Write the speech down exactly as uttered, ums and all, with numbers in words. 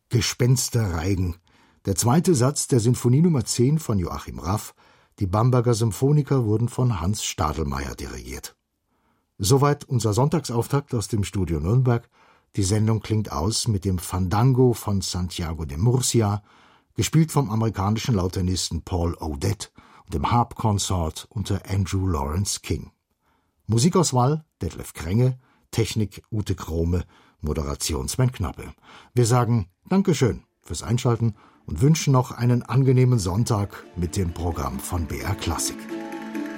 Gespensterreigen. Der zweite Satz der Sinfonie Nummer zehn von Joachim Raff. Die Bamberger Symphoniker wurden von Hans Stadelmeier dirigiert. Soweit unser Sonntagsauftakt aus dem Studio Nürnberg. Die Sendung klingt aus mit dem Fandango von Santiago de Murcia, gespielt vom amerikanischen Lauternisten Paul Odette und dem Harp Consort unter Andrew Lawrence King. Musikauswahl Detlef Krenge, Technik Ute Krome, Moderation Sven Knappe. Wir sagen Dankeschön fürs Einschalten und wünschen noch einen angenehmen Sonntag mit dem Programm von B R Klassik.